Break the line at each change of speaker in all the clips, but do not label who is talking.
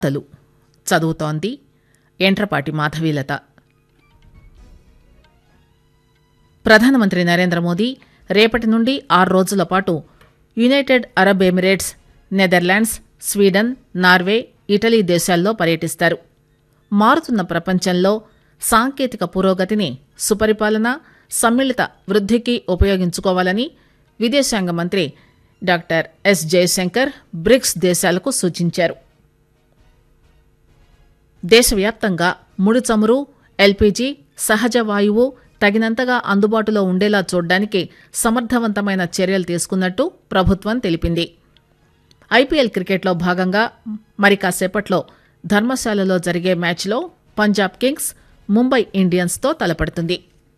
వార్తలు చదువుతోంది ఎంట్రపాటి మాధవీలత. ప్రధానమంత్రి నరేంద్ర మోదీ రేపటి నుండి 6 రోజుల పాటు United Arab Emirates, Netherlands, Sweden, Norway, Italy దేశాల్లో పర్యటిస్తారు. మారుతున్న ప్రపంచంలో సాంకేతిక పురోగతిని సుపరిపాలన, సమ్మిళిత వృద్ధికి ఉపయోగించుకోవాలని విదేశాంగ మంత్రి డాక్టర్ ఎస్ జయశంకర్ బ్రిక్స్ దేశాలకు సూచించారు. దేశవ్యాప్తంగా ముడి చమురు, ఎల్పీజీ, సహజ వాయువు తగినంతగా అందుబాటులో ఉండేలా చూడ్డానికి సమర్థవంతమైన చర్యలు తీసుకున్నట్టు ప్రభుత్వం తెలిపింది. ఐపీఎల్ క్రికెట్లో భాగంగా మరి కాసేపట్లో ధర్మశాలలో జరిగే మ్యాచ్లో పంజాబ్ కింగ్స్ ముంబై ఇండియన్స్తో తలపడుతుంది.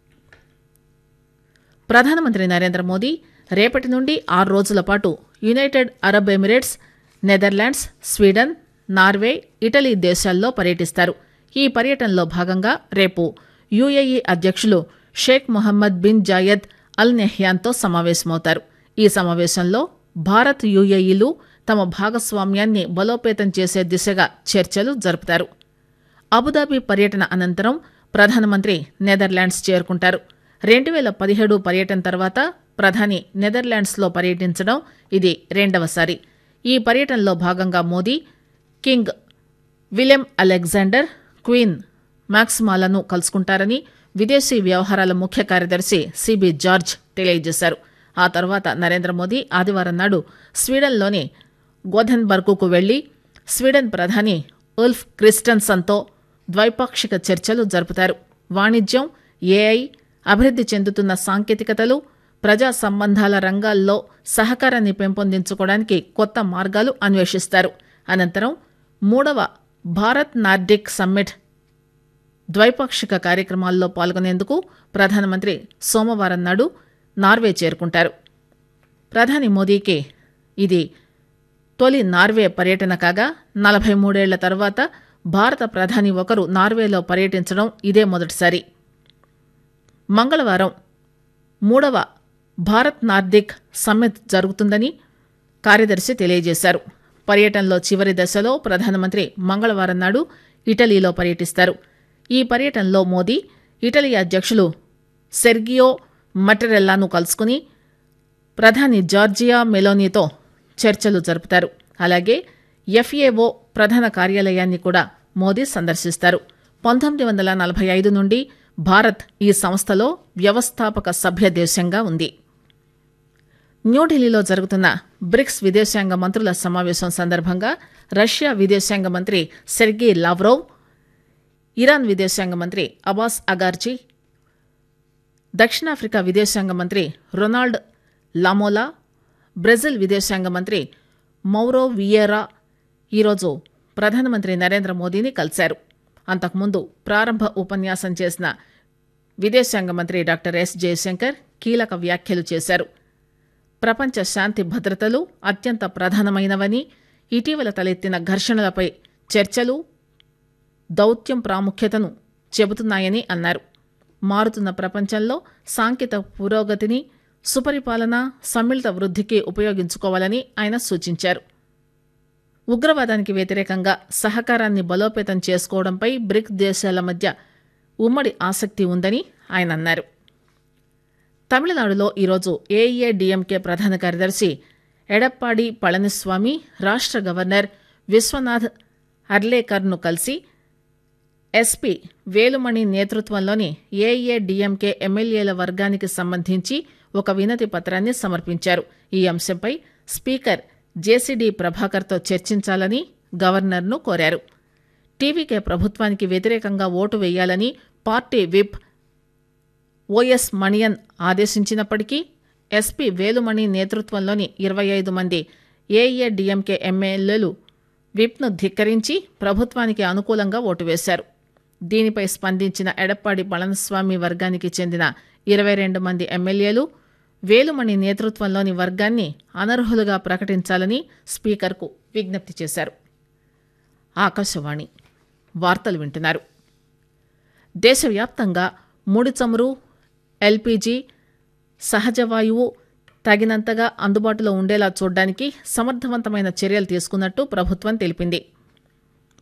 ప్రధానమంత్రి నరేంద్ర మోదీ రేపటి నుండి 6 రోజుల పాటు United Arab Emirates, Netherlands, Sweden, Norway, Italy దేశాల్లో పర్యటిస్తారు. ఈ పర్యటనలో భాగంగా రేపు యుఏఈ అధ్యక్షులు షేక్ మొహమ్మద్ బిన్ జాయద్ అల్ నెహ్యాన్తో సమావేశమవుతారు. ఈ సమావేశంలో భారత్, యుఏఈలు తమ భాగస్వామ్యాన్ని బలోపేతం చేసే దిశగా చర్చలు జరుపుతారు. అబుదాబి పర్యటన అనంతరం ప్రధానమంత్రి నెదర్లాండ్స్ చేరుకుంటారు. 2017 పర్యటన తర్వాత ప్రధాని నెదర్లాండ్స్లో పర్యటించడం ఇది రెండవసారి. ఈ పర్యటనలో భాగంగా మోదీ కింగ్ విలెమ్ అలెగ్జాండర్, క్వీన్ మాక్సిమాలను కలుసుకుంటారని విదేశీ వ్యవహారాల ముఖ్య కార్యదర్శి సిబి జార్జ్ తెలియజేశారు. ఆ తర్వాత నరేంద్ర మోదీ ఆదివారం నాడు స్వీడన్లోని గోథెన్బర్గ్కు వెళ్లి స్వీడన్ ప్రధాని ఉల్ఫ్ క్రిస్టన్సన్తో ద్వైపాక్షిక చర్చలు జరుపుతారు. వాణిజ్యం, ఏఐ, అభివృద్ధి చెందుతున్న సాంకేతికతలు, ప్రజా సంబంధాల రంగాల్లో సహకారాన్ని పెంపొందించుకోవడానికి కొత్త మార్గాలు అన్వేషిస్తారు. అనంతరం 3వ భారత్ నార్డిక్ సమ్మిట్ ద్వైపాక్షిక కార్యక్రమాల్లో పాల్గొనేందుకు ప్రధానమంత్రి సోమవారం నాడు నార్వే చేరుకుంటారు. ప్రధాని మోదీకి ఇది తొలి నార్వే పర్యటన కాగా 43 ఏళ్ల తర్వాత భారత ప్రధాని ఒకరు నార్వేలో పర్యటించడం ఇదే మొదటిసారి. మంగళవారం 3వ భారత్ నార్డిక్ సమ్మిట్ జరుగుతుందని కార్యదర్శి తెలియజేశారు. పర్యటనలో చివరి దశలో ప్రధానమంత్రి మంగళవారం నాడు ఇటలీలో పర్యటిస్తారు. ఈ పర్యటనలో మోదీ ఇటలీ అధ్యక్షులు సెర్గియో మటరెల్లాను కలుసుకుని ప్రధాని జార్జియా మెలోనీతో చర్చలు జరుపుతారు. అలాగే ఎఫ్ఏఓ ప్రధాన కార్యాలయాన్ని కూడా మోదీ సందర్శిస్తారు. 1945 నుండి భారత్ ఈ సంస్థలో వ్యవస్థాపక సభ్య దేశంగా ఉంది. న్యూఢిల్లీలో జరుగుతున్న బ్రిక్స్ విదేశాంగ మంత్రుల సమావేశం సందర్భంగా రష్యా విదేశాంగ మంత్రి సెర్గీ లావ్రోవ్, ఇరాన్ విదేశాంగ మంత్రి అబాస్ అగార్జీ, దక్షిణాఫ్రికా విదేశాంగ మంత్రి రొనాల్డ్ లామోలా, బ్రెజిల్ విదేశాంగ మంత్రి మౌరో వియేరా ఈరోజు ప్రధానమంత్రి నరేంద్ర మోదీని కలిశారు. అంతకుముందు ప్రారంభ ఉపన్యాసం చేసిన విదేశాంగ మంత్రి డాక్టర్ ఎస్ జయశంకర్ కీలక వ్యాఖ్యలు చేశారు. ప్రపంచ శాంతి భద్రతలు అత్యంత ప్రధానమైనవని, ఇటీవల తలెత్తిన ఘర్షణలపై చర్చలు దౌత్యం ప్రాముఖ్యతను చెబుతున్నాయని అన్నారు. మారుతున్న ప్రపంచంలో సాంకేతిక పురోగతిని సుపరిపాలన, సమ్మిళిత వృద్ధికి ఉపయోగించుకోవాలని ఆయన సూచించారు. ఉగ్రవాదానికి వ్యతిరేకంగా సహకారాన్ని బలోపేతం చేసుకోవడంపై బ్రిక్స్ దేశాల మధ్య ఉమ్మడి ఆసక్తి ఉందని ఆయన అన్నారు. తమిళనాడులో ఈరోజు ఏఐఏడీఎంకే ప్రధాన కార్యదర్శి ఎడప్పాడి పళనిస్వామి రాష్ట్ర గవర్నర్ విశ్వనాథ్ అర్లేకర్ను కలిసి ఎస్పీ వేలుమణి నేతృత్వంలోని ఏఐఏడీఎంకే ఎమ్మెల్యేల వర్గానికి సంబంధించి ఒక వినతి పత్రాన్ని సమర్పించారు. ఈ అంశంపై స్పీకర్ జేసీడీ ప్రభాకర్తో చర్చించాలని గవర్నర్ను కోరారు. టీవీకే ప్రభుత్వానికి వ్యతిరేకంగా ఓటు వేయాలని party whip OS Manian ఆదేశించినప్పటికీ SP Velumani నేతృత్వంలోని 25 మంది ఏఐఏడీఎంకే ఎమ్మెల్యేలు విప్ను ధిక్కరించి ప్రభుత్వానికి అనుకూలంగా ఓటు వేశారు. దీనిపై స్పందించిన ఎడప్పాడి పళనిస్వామి వర్గానికి చెందిన 22 మంది ఎమ్మెల్యేలు వేలుమణి నేతృత్వంలోని వర్గాన్ని అనర్హులుగా ప్రకటించాలని స్పీకర్కు విజ్ఞప్తి చేశారు. ఆకాశవాణి వార్తలు వింటున్నారు. దేశవ్యాప్తంగా ముడి చమురు, ఎల్పీజీ, సహజ వాయువు తగినంతగా అందుబాటులో ఉండేలా చూడ్డానికి సమర్థవంతమైన చర్యలు తీసుకున్నట్టు ప్రభుత్వం తెలిపింది.